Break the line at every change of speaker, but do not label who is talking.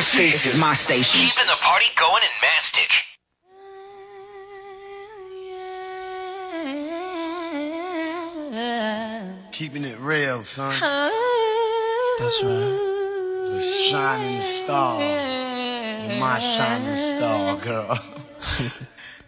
This is my station.
Keeping the party going in Mastic.
Keeping it real, son.
That's right.
The shining star. You're my shining star, girl.